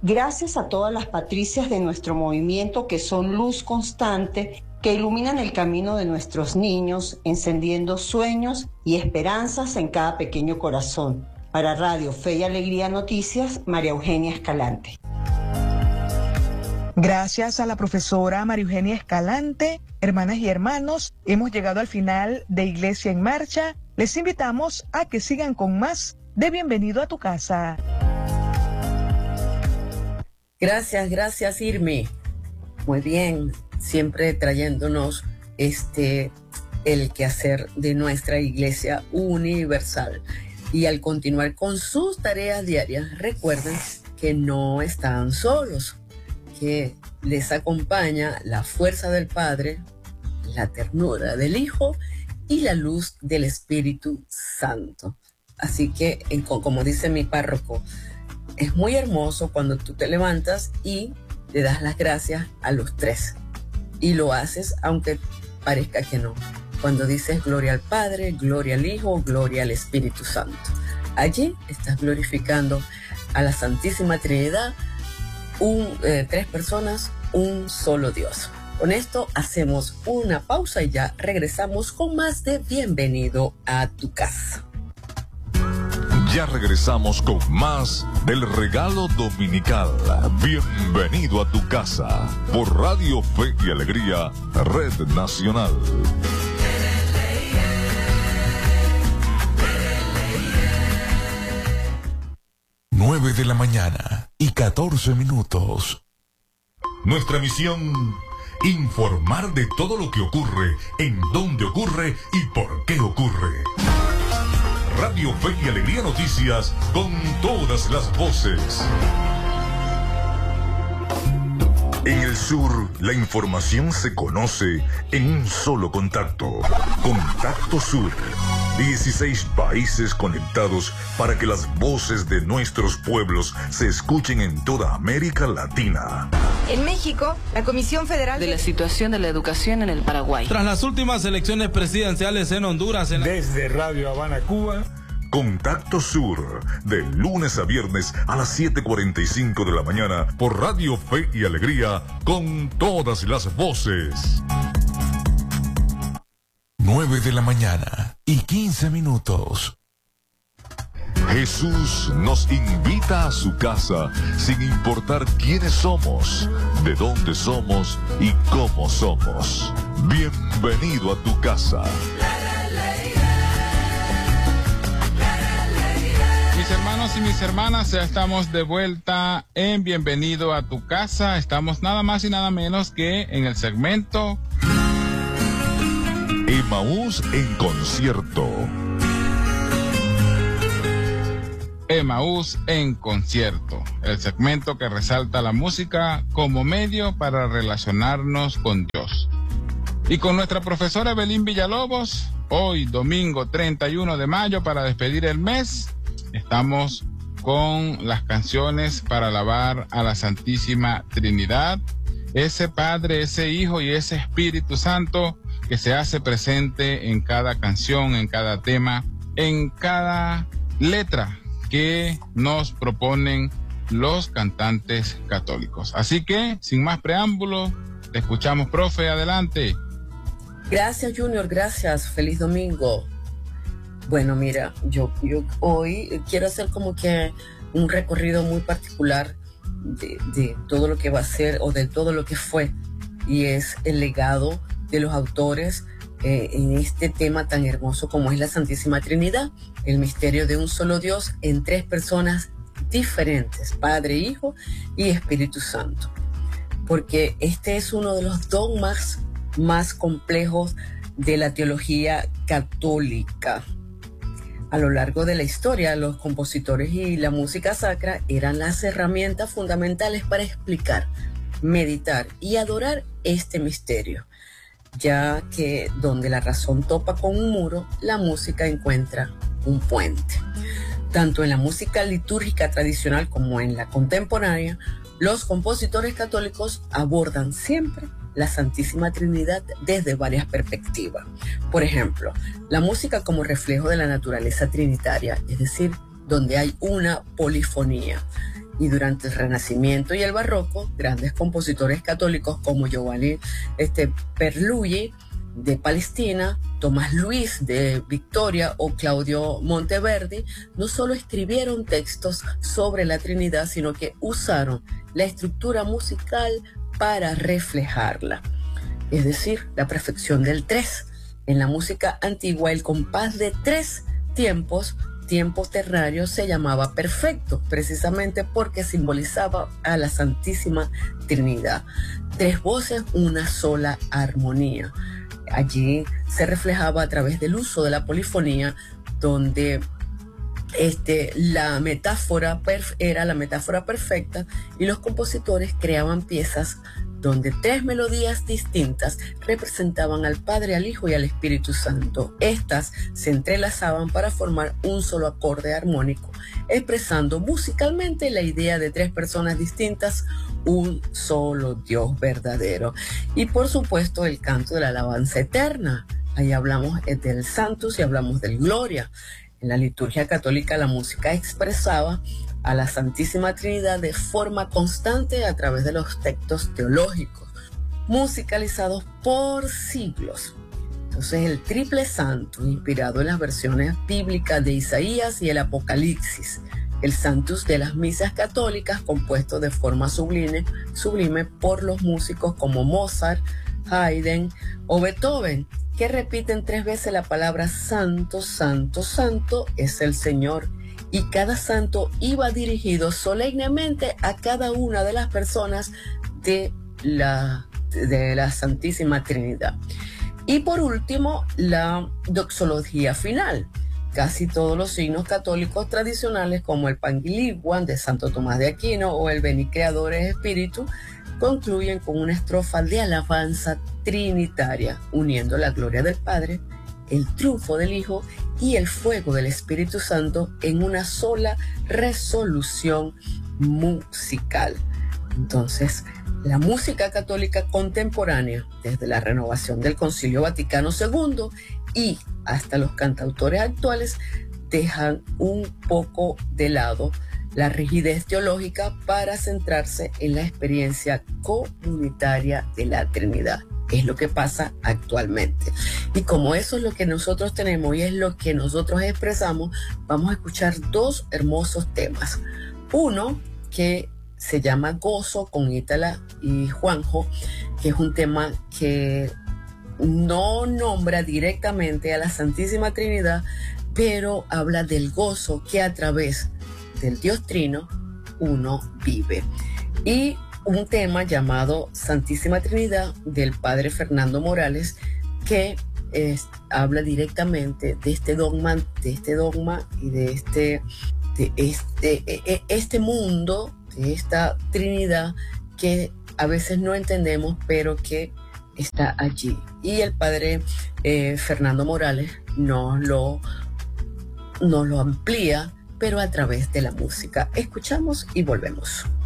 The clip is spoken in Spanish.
Gracias a todas las Patricias de nuestro movimiento que son luz constante, que iluminan el camino de nuestros niños, encendiendo sueños y esperanzas en cada pequeño corazón. Para Radio Fe y Alegría Noticias, María Eugenia Escalante. Gracias a la profesora María Eugenia Escalante, hermanas y hermanos, hemos llegado al final de Iglesia en Marcha. Les invitamos a que sigan con más de Bienvenido a tu Casa. Gracias Irmi. Muy bien, siempre trayéndonos el quehacer de nuestra Iglesia Universal. Y al continuar con sus tareas diarias, recuerden que no están solos, que les acompaña la fuerza del Padre, la ternura del Hijo y la luz del Espíritu Santo. Así que, como dice mi párroco, es muy hermoso cuando tú te levantas y le das las gracias a los tres. Y lo haces aunque parezca que no. Cuando dices gloria al Padre, gloria al Hijo, gloria al Espíritu Santo. Allí estás glorificando a la Santísima Trinidad, tres personas, un solo Dios. Con esto hacemos una pausa y ya regresamos con más de Bienvenido a tu Casa. Ya regresamos con más del regalo dominical. Bienvenido a tu casa por Radio Fe y Alegría, Red Nacional. 9 de la mañana y 14 minutos. Nuestra misión: informar de todo lo que ocurre, en dónde ocurre y por qué ocurre. Radio Fe y Alegría Noticias, con todas las voces. En el sur, la información se conoce en un solo contacto. Contacto Sur. 16 países conectados para que las voces de nuestros pueblos se escuchen en toda América Latina. En México, la Comisión Federal de la situación de la educación en el Paraguay. Tras las últimas elecciones presidenciales en Honduras. Desde Radio Habana, Cuba. Contacto Sur, de lunes a viernes a las 7:45 de la mañana por Radio Fe y Alegría, con todas las voces. 9 de la mañana y 15 minutos. Jesús nos invita a su casa sin importar quiénes somos, de dónde somos y cómo somos. Bienvenido a tu casa. Mis hermanos y mis hermanas, ya estamos de vuelta en Bienvenido a tu Casa. Estamos nada más y nada menos que en el segmento Emaús en concierto. Emaús en concierto, el segmento que resalta la música como medio para relacionarnos con Dios. Y con nuestra profesora Evelyn Villalobos, hoy domingo 31 de mayo, para despedir el mes, estamos con las canciones para alabar a la Santísima Trinidad, ese Padre, ese Hijo y ese Espíritu Santo que se hace presente en cada canción, en cada tema, en cada letra que nos proponen los cantantes católicos. Así que, sin más preámbulo, te escuchamos, profe, adelante. Gracias, Junior, gracias. Feliz domingo. Bueno, mira, yo hoy quiero hacer como que un recorrido muy particular de todo lo que va a ser o de todo lo que fue, y es el legado de los autores en este tema tan hermoso como es la Santísima Trinidad, el misterio de un solo Dios en tres personas diferentes, Padre, Hijo y Espíritu Santo. Porque este es uno de los dogmas más complejos de la teología católica. A lo largo de la historia, los compositores y la música sacra eran las herramientas fundamentales para explicar, meditar y adorar este misterio, ya que donde la razón topa con un muro, la música encuentra un puente. Tanto en la música litúrgica tradicional como en la contemporánea, los compositores católicos abordan siempre la Santísima Trinidad desde varias perspectivas. Por ejemplo, la música como reflejo de la naturaleza trinitaria, es decir, donde hay una polifonía. Y durante el Renacimiento y el Barroco, grandes compositores católicos como Giovanni Perluggi de Palestina, Tomás Luis de Victoria o Claudio Monteverdi no solo escribieron textos sobre la Trinidad, sino que usaron la estructura musical para reflejarla. Es decir, la perfección del 3. En la música antigua, el compás de 3 tiempos ternario se llamaba perfecto, precisamente porque simbolizaba a la Santísima Trinidad. 3 voces, una sola armonía. Allí se reflejaba a través del uso de la polifonía, donde la metáfora era la metáfora perfecta, y los compositores creaban piezas donde 3 melodías distintas representaban al Padre, al Hijo y al Espíritu Santo. Estas se entrelazaban para formar un solo acorde armónico, expresando musicalmente la idea de 3 personas distintas, un solo Dios verdadero. Y por supuesto el canto de la alabanza eterna. Ahí hablamos del Sanctus y hablamos del Gloria. En la liturgia católica la música expresaba a la Santísima Trinidad de forma constante a través de los textos teológicos, musicalizados por siglos. Entonces el triple santo, inspirado en las versiones bíblicas de Isaías y el Apocalipsis, el Sanctus de las misas católicas, compuesto de forma sublime por los músicos como Mozart, Haydn o Beethoven, que repiten 3 veces la palabra santo, santo, santo es el Señor. Y cada santo iba dirigido solemnemente a cada una de las personas de la Santísima Trinidad. Y por último, la doxología final. Casi todos los signos católicos tradicionales, como el Pangyriculum de Santo Tomás de Aquino o el Veni Creadores Spiritus, concluyen con una estrofa de alabanza trinitaria, uniendo la gloria del Padre, el triunfo del Hijo y el fuego del Espíritu Santo en una sola resolución musical. Entonces, la música católica contemporánea, desde la renovación del Concilio Vaticano II y hasta los cantautores actuales, dejan un poco de lado la rigidez teológica para centrarse en la experiencia comunitaria de la Trinidad. Es lo que pasa actualmente. Y como eso es lo que nosotros tenemos y es lo que nosotros expresamos, vamos a escuchar 2 hermosos temas. Uno que se llama Gozo, con Ítala y Juanjo, que es un tema que no nombra directamente a la Santísima Trinidad, pero habla del gozo que a través del Dios Trino uno vive. Y un tema llamado Santísima Trinidad del Padre Fernando Morales, que habla directamente de este dogma y de este mundo, de esta Trinidad que a veces no entendemos, pero que está allí. Y el Padre Fernando Morales nos lo amplía, pero a través de la música. Escuchamos y volvemos.